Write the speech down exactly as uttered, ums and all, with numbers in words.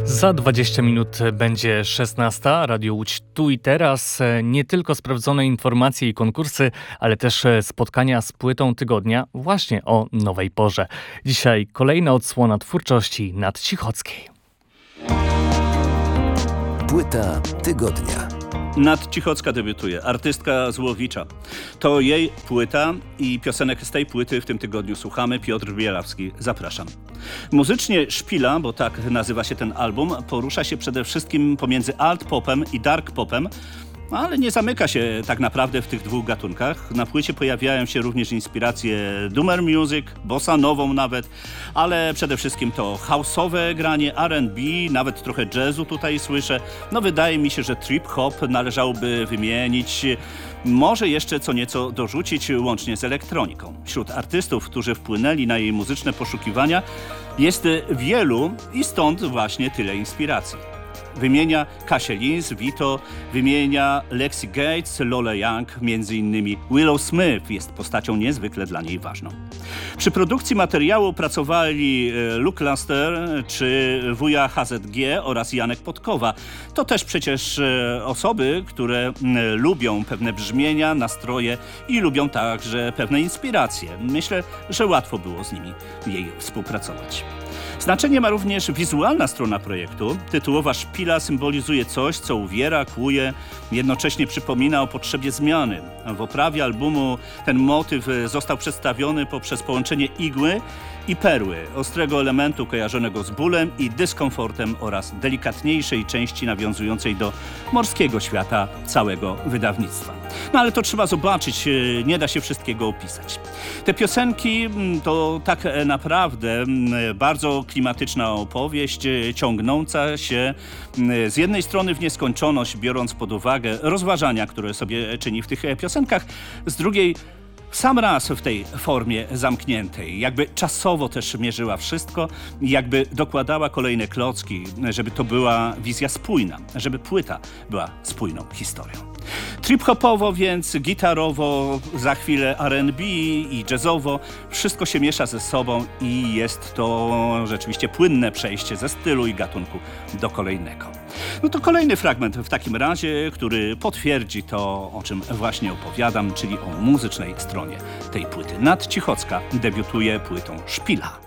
Za dwadzieścia minut będzie szesnasta. Radio Łódź tu i teraz. Nie tylko sprawdzone informacje i konkursy, ale też spotkania z płytą tygodnia właśnie o nowej porze. Dzisiaj kolejna odsłona twórczości Nadcichockiej. Płyta tygodnia. Nadcichocka debiutuje, artystka z Łowicza. To jej płyta i piosenek z tej płyty w tym tygodniu słuchamy. Piotr Bielawski, zapraszam. Muzycznie Szpila, bo tak nazywa się ten album, porusza się przede wszystkim pomiędzy alt-popem i dark-popem, ale nie zamyka się tak naprawdę w tych dwóch gatunkach. Na płycie pojawiają się również inspiracje doomer music, bossa nową nawet, ale przede wszystkim to house'owe granie, R and B, nawet trochę jazzu tutaj słyszę. No wydaje mi się, że trip-hop należałoby wymienić, może jeszcze co nieco dorzucić łącznie z elektroniką. Wśród artystów, którzy wpłynęli na jej muzyczne poszukiwania, jest wielu i stąd właśnie tyle inspiracji. Wymienia Kasię Lins, Vito, wymienia Lexi Gates, Lola Young, między innymi Willow Smith jest postacią niezwykle dla niej ważną. Przy produkcji materiału pracowali Luke Luster czy wuja H Z G oraz Janek Podkowa. To też przecież osoby, które lubią pewne brzmienia, nastroje i lubią także pewne inspiracje. Myślę, że łatwo było z nimi jej współpracować. Znaczenie ma również wizualna strona projektu. Tytułowa szpila symbolizuje coś, co uwiera, kłuje, jednocześnie przypomina o potrzebie zmiany. W oprawie albumu ten motyw został przedstawiony poprzez połączenie igły i perły, ostrego elementu kojarzonego z bólem i dyskomfortem oraz delikatniejszej części nawiązującej do morskiego świata całego wydawnictwa. No ale to trzeba zobaczyć, nie da się wszystkiego opisać. Te piosenki to tak naprawdę bardzo klimatyczna opowieść, ciągnąca się z jednej strony w nieskończoność, biorąc pod uwagę rozważania, które sobie czyni w tych piosenkach, z drugiej w sam raz w tej formie zamkniętej, jakby czasowo też mierzyła wszystko, jakby dokładała kolejne klocki, żeby to była wizja spójna, żeby płyta była spójną historią. Trip-hopowo więc, gitarowo, za chwilę R and B i jazzowo, wszystko się miesza ze sobą i jest to rzeczywiście płynne przejście ze stylu i gatunku do kolejnego. No to kolejny fragment w takim razie, który potwierdzi to, o czym właśnie opowiadam, czyli o muzycznej stronie tej płyty. Nadcichocka debiutuje płytą Szpila.